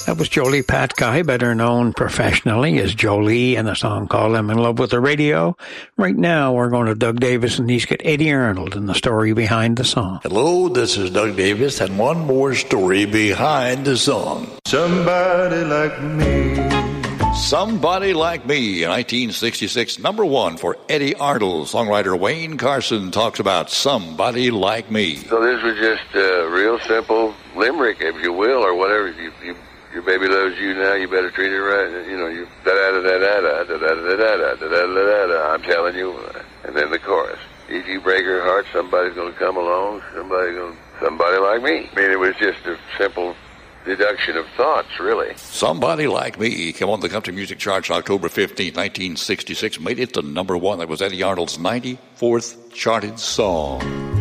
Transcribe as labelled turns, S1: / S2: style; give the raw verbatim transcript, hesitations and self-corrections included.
S1: That was Jolie Patkai, better known professionally as Jolie, and a song called I'm in Love with the Radio. Right now, we're going to Doug Davis, and he's got Eddie Arnold and the story behind the song.
S2: Hello, this is Doug Davis, and one more story behind the song.
S3: Somebody like me.
S2: Somebody Like Me, nineteen sixty-six, number one for Eddie Arnold. Songwriter Wayne Carson talks about Somebody Like Me.
S4: So this was just a real simple limerick, if you will, or whatever. You, you, your baby loves you now, you better treat it right. You know, you da-da-da-da-da, da-da-da-da-da, da-da-da-da-da, I'm telling you. And then the chorus. If you break her heart, somebody's going to come along, somebody's going to, somebody like me. I mean, it was just a simple deduction of thoughts, really.
S2: Somebody Like Me came on the country music charts October fifteenth, nineteen sixty-six, made it to number one. That was Eddie Arnold's ninety-fourth charted song.